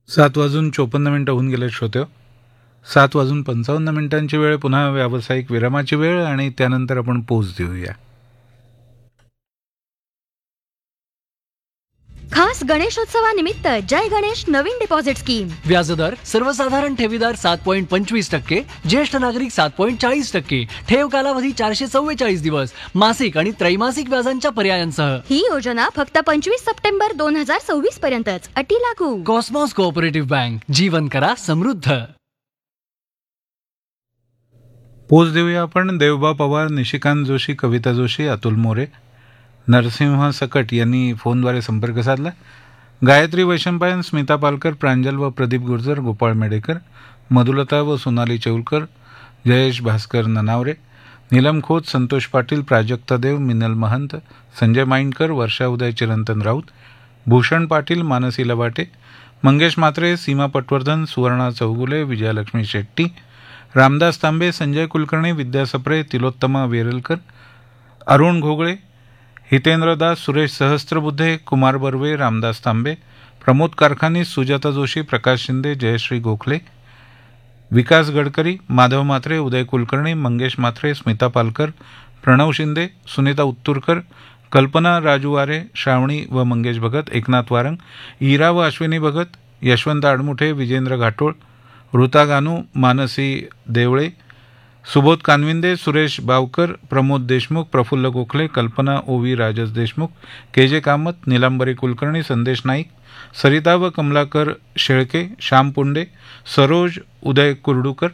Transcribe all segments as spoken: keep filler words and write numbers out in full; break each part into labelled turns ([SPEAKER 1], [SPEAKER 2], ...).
[SPEAKER 1] सात वाजून चोपन्न मिनटं होऊन गेले श्रोते. सात वाजून पंचावन्न मिनिटांची वेळ, पुन्हा व्यावसायिक विरामाची वेळ आणि त्यानंतर आपण पोच देऊया.
[SPEAKER 2] खास गणेशोत्सवानिमित्त जय गणेश नवीन डिपॉझिट स्कीम.
[SPEAKER 3] व्याजदर सर्वसाधारण ठेवीदार सात पॉईंट पंचवीस टक्के, ज्येष्ठ नागरिक सात पॉईंट चाळीस टक्के, ठेव कालावधी चारशे चव्वेचाळीस दिवस, मासिक आणि त्रैमासिक व्याजांच्या पर्यायांसह.
[SPEAKER 2] ही योजना फक्त पंचवीस सप्टेंबर दोन हजार सव्वीस पर्यंतच. अटी लागू.
[SPEAKER 3] Cosmos cooperative bank. जीवन करा समृद्ध.
[SPEAKER 1] पोच देऊया आपण. देवबा पवार, निशिकांत जोशी, कविता जोशी, अतुल मोरे, नरसिंह सकट यांनी फोनद्वारे संपर्क साधला. गायत्री वैशंपायन, स्मिता पालकर, प्रांजल व प्रदीप गुर्जर, गोपाळ मेडेकर, मधुलता व सोनाली चौलकर, जयेश भास्कर ननावरे, नीलम खोत, संतोष पाटील, प्राजक्ता देव, मिनल महंत, संजय माइंडकर, वर्षा उदय, चिरंतन राऊत, भूषण पाटील, मानसी लवाटे, मंगेश म्हात्रे, सीमा पटवर्धन, सुवर्णा चौगुले, विजयालक्ष्मी शेट्टी, रामदास तांबे, संजय कुलकर्णी, विद्या सप्रे, तिलोत्तमा वेरलकर, अरुण घोगळे, हितेंद्र दास, सुरेश सहस्त्रबुद्धे, कुमार बर्वे, रामदास तांबे, प्रमोद कारखानी, सुजाता जोशी, प्रकाश शिंदे, जयश्री गोखले, विकास गडकरी, माधव म्हात्रे, उदय कुलकर्णी, मंगेश म्हात्रे, स्मिता पालकर, प्रणव शिंदे, सुनीता उत्तुरकर, कल्पना राजूवारे, श्रावणी व मंगेश भगत, एकनाथ वारंग, इरा व अश्विनी भगत, यशवंत आडमुठे, विजेंद्र घाटोळ, ऋता गानू, मानसी देवळे, सुबोध कानविंदे, सुरेश बावकर, प्रमोद देशमुख, प्रफुल्ल गोखले, कल्पना ओवी, राजस देशमुख, के जे कामत, निलांबरी कुलकर्णी, संदेश नाईक, सरिता व कमलाकर शेळके, श्याम पुंडे, सरोज, उदय कुर्डूकर.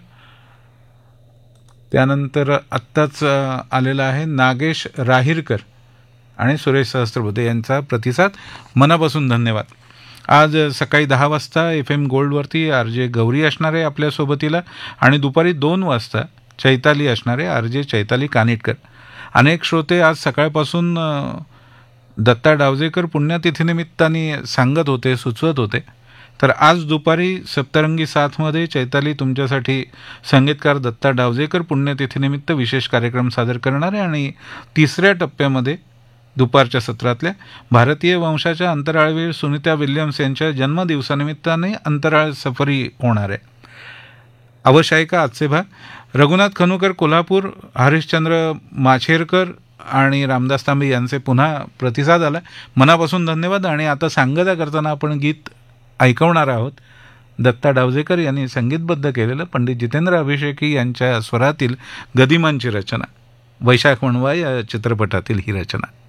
[SPEAKER 1] त्यानंतर आत्ताच आलेला आहे नागेश राहिरकर आणि सुरेश सहस्त्रबुद्धे यांचा प्रतिसाद. मनापासून धन्यवाद. आज सकाळी दहा वाजता F M गोल्डवरती R J Gauri असणारे आपल्या सोबतीला आणि दुपारी दोन वाजता चैताली असणारे आर जे चैताली कानिटकर. अनेक श्रोते आज सकाळपासून दत्ता डावजेकर पुण्यतिथीनिमित्ताने सांगत होते, सुचवत होते. तर आज दुपारी सप्तरंगी साथमध्ये चैताली तुमच्यासाठी संगीतकार दत्ता डावजेकर पुण्यतिथीनिमित्त विशेष कार्यक्रम सादर करणार आहे. आणि तिसऱ्या टप्प्यामध्ये दुपारच्या सत्रातल्या भारतीय वंशाच्या अंतराळवीर सुनीता विल्यम्स यांच्या जन्मदिवसानिमित्ताने अंतराळ सफरी होणार आहे. अवश्य ऐका आजचे भाग. रघुनाथ खनुकर कोल्हापूर, हरिश्चंद्र माछेरकर आणि रामदास तांबे यांचे पुन्हा प्रतिसाद आला. मनापासून धन्यवाद. आणि आता सांगता करताना आपण गीत ऐकवणार आहोत. दत्ता डावजेकर यांनी संगीतबद्ध केलेलं पंडित जितेंद्र अभिषेकी यांच्या स्वरातील गदिमांची रचना, वैशाख वणवा या चित्रपटातील ही रचना.